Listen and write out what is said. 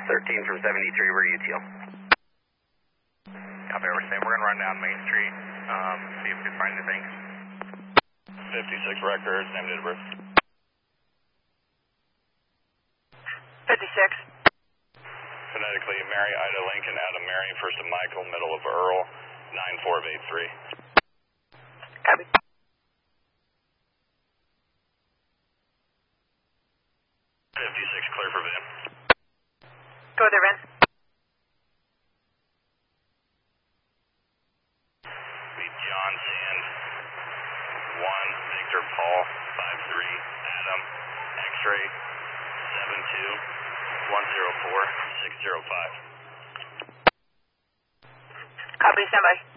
13 from 73, we're UTL. Copy, we're saying we're going to run down Main Street, see if we can find anything. 56 records, name, date of birth. 56. Phonetically, Mary, Ida, Lincoln, Adam, Mary, first of Michael, middle of Earl, 9483. Copy. 56, clear for van. Go there, Van. Lead John Sand, 1, Victor Paul, 53, Adam, X-ray, 72, 104, 605. Copy, standby.